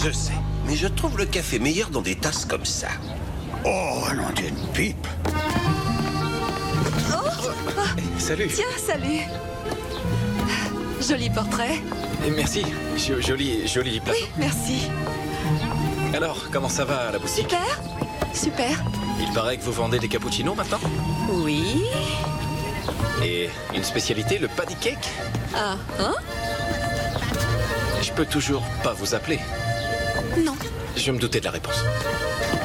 Je sais, mais je trouve le café meilleur dans des tasses comme ça. Oh, nom d'une pipe. Salut. Tiens, salut. Joli portrait. Et merci. Joli plateau. Oui, merci. Alors, comment ça va à la boutique? Super. Super. Il paraît que vous vendez des cappuccinos maintenant? Oui. Et une spécialité, le paddy cake? Ah, hein? Je peux toujours pas vous appeler. Non. Je me doutais de la réponse.